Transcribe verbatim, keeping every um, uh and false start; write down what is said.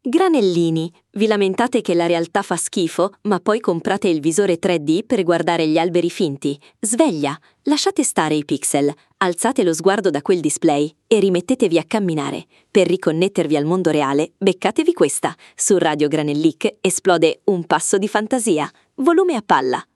Granellini, vi lamentate che la realtà fa schifo, ma poi comprate il visore tre D per guardare gli alberi finti? Sveglia, lasciate stare i pixel, alzate lo sguardo da quel display e rimettetevi a camminare. Per riconnettervi al mondo reale, beccatevi questa. Su Radio Granellic esplode Un passo di fantasia, volume a palla.